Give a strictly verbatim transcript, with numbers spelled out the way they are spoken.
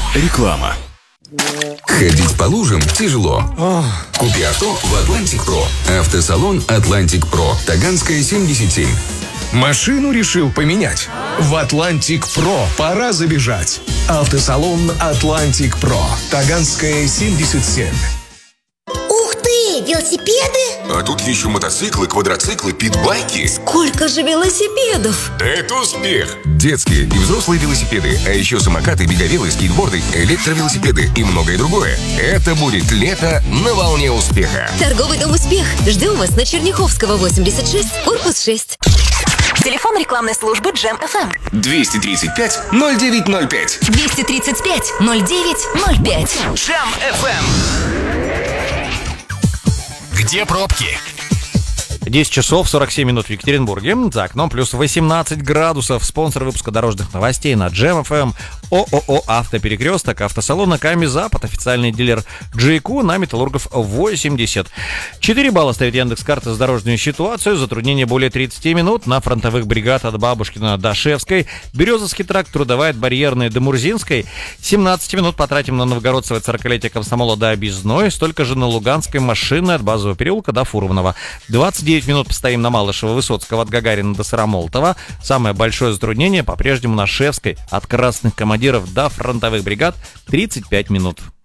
Реклама. Ходить по лужам тяжело. Купи авто в Atlantic Pro. Автосалон Atlantic Pro. Таганская, семьдесят семь. Машину решил поменять? В Atlantic Pro пора забежать. Автосалон Atlantic Pro. Таганская, семьдесят семь. Ух ты, велосипеды? А тут еще мотоциклы, квадроциклы, питбайки. Сколько же велосипедов? Это успех! Детские и взрослые велосипеды, а еще самокаты, беговелы, скейтборды, электровелосипеды и многое другое. Это будет лето на волне успеха. Торговый дом «Успех». Ждем вас на Черняховского, восемьдесят шесть, корпус шесть. Телефон рекламной службы Джем эф эм. двести тридцать пять ноль девять ноль пять. двести тридцать пять ноль девять ноль пять. Джем эф эм. Где пробки? десять часов сорок семь минут в Екатеринбурге. За окном плюс восемнадцать градусов. Спонсор выпуска дорожных новостей на Джем эф эм. ООО «Автоперекресток», автосалон Ками Запад, официальный дилер Джейку на Металлургов восемьдесят. четыре балла ставит Яндекс.Карта за дорожную ситуацию. Затруднение более тридцать минут на фронтовых бригад от Бабушкина до Шевской. Березовский тракт, Трудовая от Барьерной до Мурзинской. семнадцать минут потратим на Новгородцево сорокалетие комсомола до Объездной. Столько же на Луганской машины от Базового переулка до Фурманова. двадцать девять минут постоим на Малышево-Высоцкого от Гагарина до Сыромолтова. Самое большое затруднение по-прежнему на Шевской от Красных командиров до фронтовых бригад тридцать пять минут.